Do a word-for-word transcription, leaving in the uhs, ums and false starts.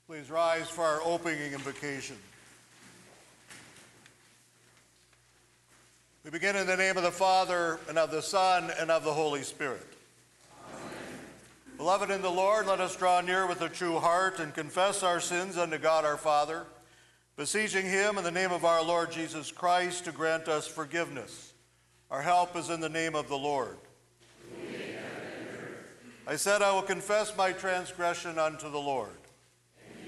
Please rise for our opening invocation. We begin in the name of the Father, and of the Son, and of the Holy Spirit. Amen. Beloved in the Lord, let us draw near with a true heart and confess our sins unto God our Father, beseeching him in the name of our Lord Jesus Christ to grant us forgiveness. Our help is in the name of the Lord. I said, I will confess my transgression unto the Lord.